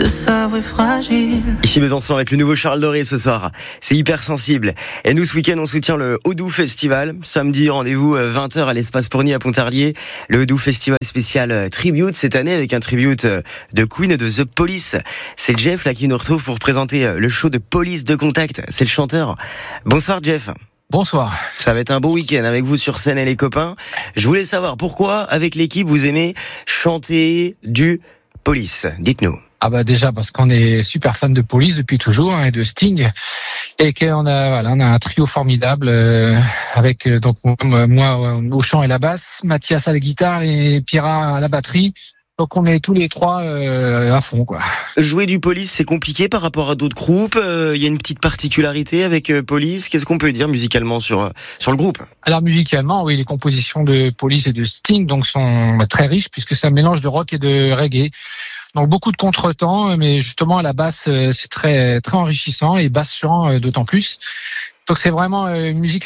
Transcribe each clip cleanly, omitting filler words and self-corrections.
se savourer fragile. Ici Besançon avec le nouveau Charles Doré ce soir. C'est hyper sensible. Et nous ce week-end on soutient le Haut-Doubs Festival. Samedi rendez-vous 20h à l'espace Porny à Pontarlier. Le Haut-Doubs Festival spécial tribute cette année avec un tribute de Queen et de The Police. C'est Jeff là qui nous retrouve pour présenter le show de Police de Contact. C'est le chanteur. Bonsoir Jeff. Bonsoir. Ça va être un beau week-end avec vous sur scène et les copains. Je voulais savoir pourquoi avec l'équipe vous aimez chanter du Police. Dites-nous. Ah bah déjà parce qu'on est super fan de Police depuis toujours et de Sting et qu'on a on a un trio formidable avec donc moi au chant et la basse, Mathias à la guitare et Pira à la batterie. Donc on est tous les trois à fond quoi. Jouer du Police c'est compliqué par rapport à d'autres groupes. Il y a une petite particularité avec Police. Qu'est-ce qu'on peut dire musicalement sur le groupe? Alors musicalement, oui, les compositions de Police et de Sting donc sont très riches puisque c'est un mélange de rock et de reggae. Donc beaucoup de contretemps, mais justement à la basse c'est très très enrichissant et basse chant d'autant plus. Donc c'est vraiment une musique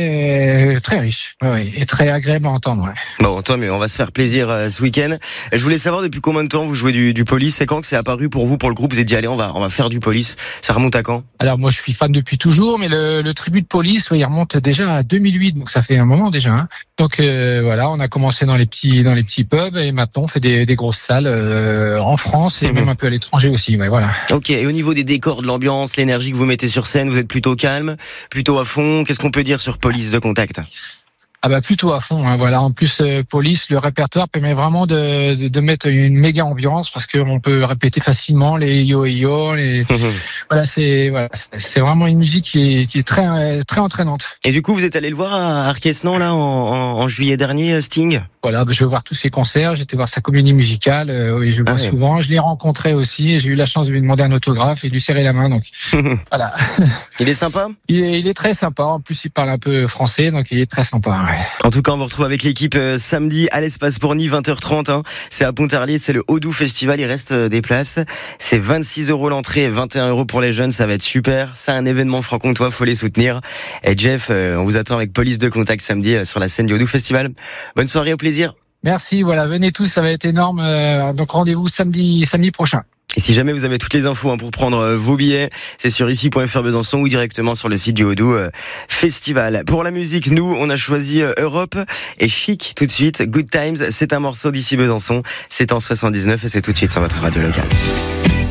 très très riche, ouais, et très agréable à entendre. Ouais. Bon, toi, mais on va se faire plaisir ce week-end. Je voulais savoir depuis combien de temps vous jouez du Police. C'est quand que c'est apparu pour vous, pour le groupe? Vous avez dit allez, on va faire du Police. Ça remonte à quand? Alors moi je suis fan depuis toujours, mais le tribut de Police, ouais, il remonte déjà à 2008, donc ça fait un moment déjà. Hein. Donc voilà, on a commencé dans les petits pubs et maintenant on fait des grosses salles en France et même un peu à l'étranger aussi. Ouais, voilà. Ok. Et au niveau des décors, de l'ambiance, l'énergie que vous mettez sur scène, vous êtes plutôt calme, plutôt à fond. Qu'est-ce qu'on peut dire sur Police de Contact? Ah bah plutôt à fond, hein, voilà. En plus, Police, le répertoire permet vraiment de mettre une méga ambiance parce qu'on peut répéter facilement les yo. Voilà, c'est vraiment une musique qui est très très entraînante. Et du coup, vous êtes allé le voir à Arquesnan là en juillet dernier, Sting? Voilà, je vais voir tous ses concerts, j'étais voir sa comédie musicale, oui, je le vois souvent. Je l'ai rencontré aussi et j'ai eu la chance de lui demander un autographe et de lui serrer la main. Donc voilà. Il est sympa? Il est très sympa. En plus, il parle un peu français, donc il est très sympa. Ouais. En tout cas, on vous retrouve avec l'équipe samedi à l'espace Porny, 20h30. Hein. C'est à Pontarlier, c'est le Haut-Doubs Festival. Il reste des places. C'est 26 € l'entrée, 21 € pour les jeunes. Ça va être super. C'est un événement franc-comtois, faut les soutenir. Et Jeff, on vous attend avec Police de Contact samedi sur la scène du Haut-Doubs Festival. Bonne soirée, au plaisir. Merci, voilà, venez tous, ça va être énorme. Donc rendez-vous samedi prochain. Et si jamais vous avez toutes les infos pour prendre vos billets, c'est sur ici.fr Besançon ou directement sur le site du Haut-Doubs Festival. Pour la musique, nous, on a choisi Europe et Chic tout de suite. Good Times, c'est un morceau d'ici Besançon. C'est en 79 et c'est tout de suite sur votre radio locale.